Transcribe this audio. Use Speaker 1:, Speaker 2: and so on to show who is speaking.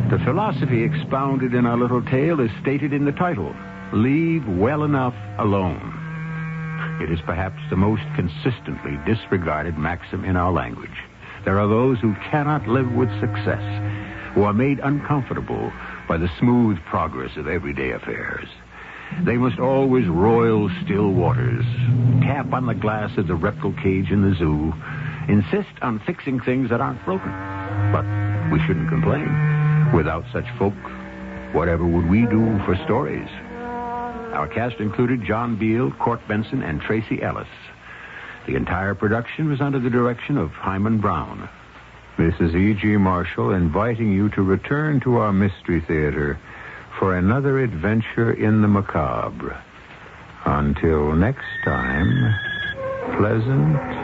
Speaker 1: The philosophy expounded in our little tale is stated in the title, Leave Well Enough Alone. It is perhaps the most consistently disregarded maxim in our language. There are those who cannot live with success, who are made uncomfortable by the smooth progress of everyday affairs. They must always roil still waters, tap on the glass of the reptile cage in the zoo, insist on fixing things that aren't broken. But we shouldn't complain. Without such folk, whatever would we do for stories? Our cast included John Beal, Court Benson, and Tracy Ellis. The entire production was under the direction of Hyman Brown. This is E.G. Marshall inviting you to return to our Mystery Theater for another adventure in the macabre. Until next time, pleasant